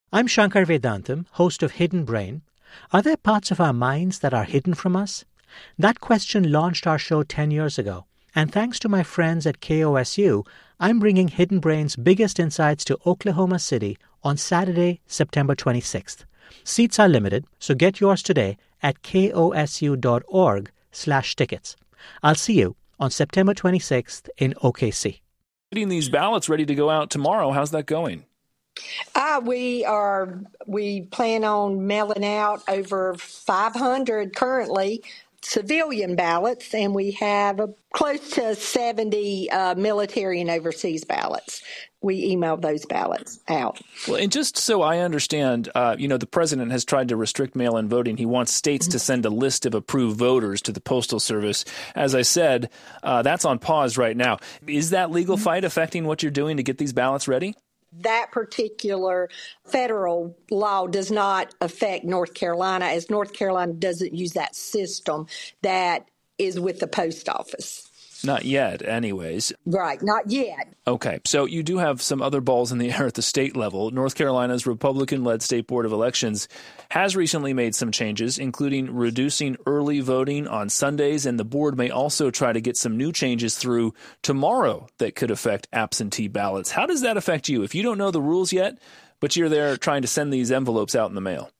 I'm Shankar Vedantam, host of Hidden Brain. Are there parts of our minds that are hidden from us? That question launched our show 10 years ago. And thanks to my friends at KOSU, I'm bringing Hidden Brain's biggest insights to Oklahoma City on Saturday, September 26th. Seats are limited, so get yours today at kosu.org/tickets. I'll see you on September 26th in OKC. Getting these ballots ready to go out tomorrow, how's that going? We plan on mailing out over 500 currently civilian ballots, and we have close to 70 military and overseas ballots. We emailed those ballots out. Well, and just so I understand, the president has tried to restrict mail-in voting. He wants states to send a list of approved voters to the Postal Service. As I said, that's on pause right now. Is that legal fight affecting what you're doing to get these ballots ready? That particular federal law does not affect North Carolina, as North Carolina doesn't use that system that is with the post office. Not yet, anyways. Right, not yet. Okay, so you do have some other balls in the air at the state level. North Carolina's Republican-led State Board of Elections has recently made some changes, including reducing early voting on Sundays, and the board may also try to get some new changes through tomorrow that could affect absentee ballots. How does that affect you? If you don't know the rules yet, but you're there trying to send these envelopes out in the mail.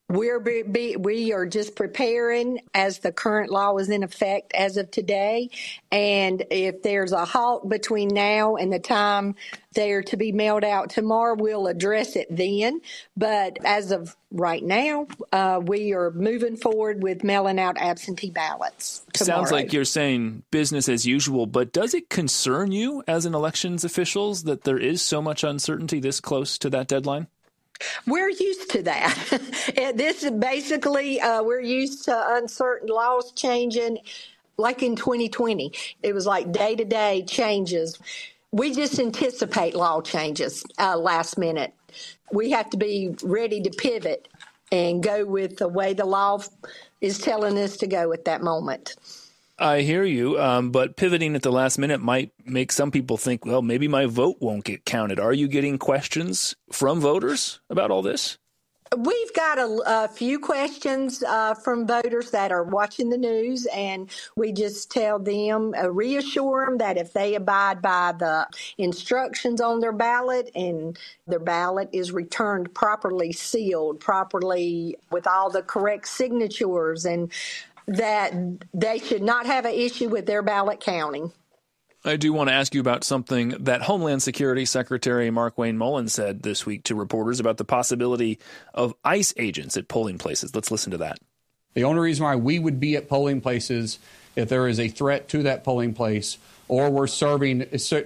We are just preparing as the current law is in effect as of today. And if there's a halt between now and the time they're to be mailed out tomorrow, we'll address it then. But as of right now, we are moving forward with mailing out absentee ballots tomorrow. Sounds like you're saying business as usual, but does it concern you as an elections officials that there is so much uncertainty this close to that deadline? We're used to that. This is basically, we're used to uncertain laws changing. Like in 2020, it was like day-to-day changes. We just anticipate law changes last minute. We have to be ready to pivot and go with the way the law is telling us to go at that moment. I hear you, but pivoting at the last minute might make some people think, well, maybe my vote won't get counted. Are you getting questions from voters about all this? We've got a few questions from voters that are watching the news, and we just tell them, reassure them that if they abide by the instructions on their ballot and their ballot is returned properly sealed, properly with all the correct signatures, and that they should not have an issue with their ballot counting. I do want to ask you about something that Homeland Security Secretary Markwayne Mullin said this week to reporters about the possibility of ICE agents at polling places. Let's listen to that. The only reason why we would be at polling places if there is a threat to that polling place, or we're serving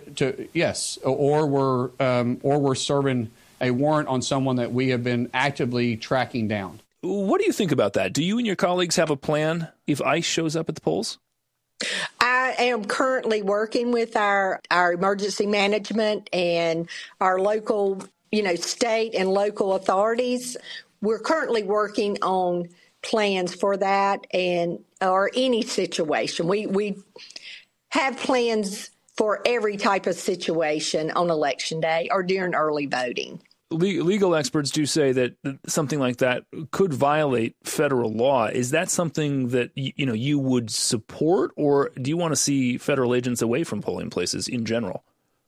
or we're serving a warrant on someone that we have been actively tracking down. What do you think about that? Do you and your colleagues have a plan if ICE shows up at the polls? I am currently working with our emergency management and our local, state and local authorities. We're currently working on plans for that or any situation. We have plans for every type of situation on Election Day or during early voting. Legal experts do say that something like that could violate federal law. Is that something that you would support, or do you want to see federal agents away from polling places in general?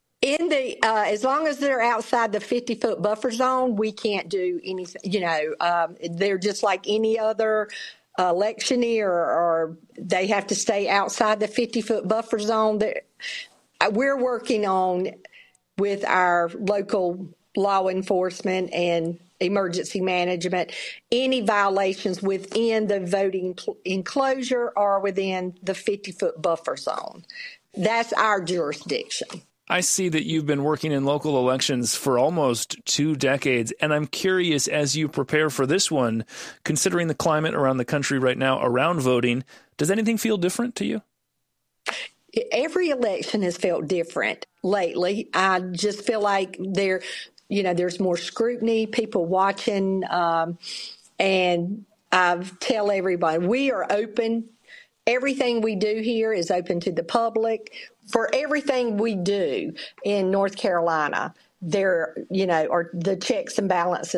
As long as they're outside the 50-foot buffer zone, we can't do anything. They're just like any other electioneer, or they have to stay outside the 50-foot buffer zone. We're working on with our local law enforcement and emergency management, any violations within the voting enclosure or within the 50-foot buffer zone. That's our jurisdiction. I see that you've been working in local elections for almost 2 decades, and I'm curious, as you prepare for this one, considering the climate around the country right now around voting, does anything feel different to you? Every election has felt different lately. I just feel like there's more scrutiny, people watching, and I tell everybody, we are open. Everything we do here is open to the public. For everything we do in North Carolina, there, are the checks and balances